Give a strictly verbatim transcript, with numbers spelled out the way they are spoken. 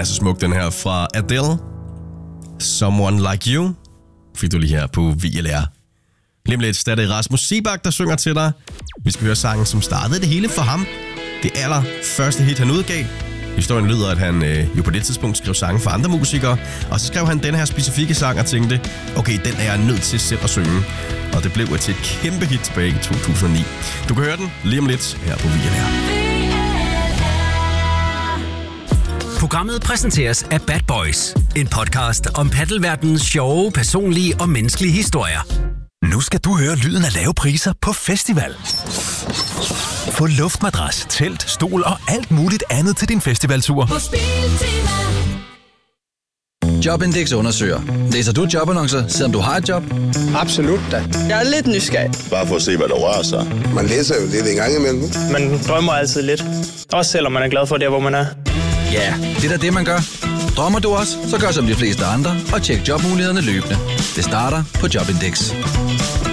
er så smuk, den her fra Adele. Someone Like You. Fik du lige her på V L R. Lige om lidt, der er det Rasmus Seebach, der synger til dig. Vi skal høre sangen, som startede det hele for ham. Det aller første hit, han udgav. Historien lyder, at han øh, jo på det tidspunkt skrev sange for andre musikere. Og så skrev han den her specifikke sang og tænkte, okay, den er jeg nødt til selv at synge. Og det blev til et kæmpe hit tilbage i to tusind og ni. Du kan høre den lige om lidt her på V L R. Programmet præsenteres af Bad Boys. En podcast om paddelverdenens sjove, personlige og menneskelige historier. Nu skal du høre lyden af lave priser på festival. Få luftmadras, telt, stol og alt muligt andet til din festivaltur. På Spiltema. Jobindex undersøger. Læser du jobannoncer, selvom du har et job? Absolut da. Jeg er lidt nysgerrig. Bare for at se, hvad der rører sig. Man læser jo lidt en gang imellem. Man drømmer altid lidt. Også selvom man er glad for det, hvor man er. Ja, det er da det, man gør. Drømmer du også, så gør som de fleste andre og tjek jobmulighederne løbende. Det starter på Jobindex.